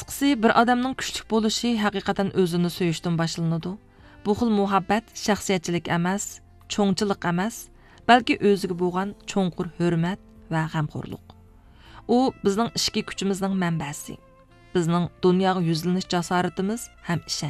Qısqası, bir adamның kuchlik bo'lishi haqiqatan o'zini so'yishdan boshlanadi. Bu xil muhabbat shaxsiyatchilik emas, cho'ngchilik emas, balki o'ziga bo'lgan cho'nqur hurmat va g'amxo'rlik. U bizning ishki kuchimizning manbasi, bizning dunyoga yuzlanish jasoratimiz ham ishonch.